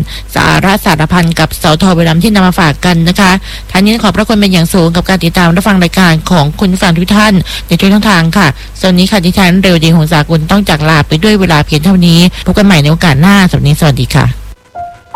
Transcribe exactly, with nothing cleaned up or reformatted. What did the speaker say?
สาระสารพันกับสทบุรีรัมย์ที่นำมาฝากกันนะคะท่านนี้ขอบพระคุณเป็นอย่างสูงกับการติดตามรับฟังรายการของคุณผู้ฟังทุกท่านในทุกช่องทางค่ะส่วนนี้ค่ะดิฉันเรวดีหงสากุลต้องจากลาไปด้วยเวลาเพียงเท่านี้พบกันใหม่ในโอกาสหน้าสวัสดีสวัสดีค่ะ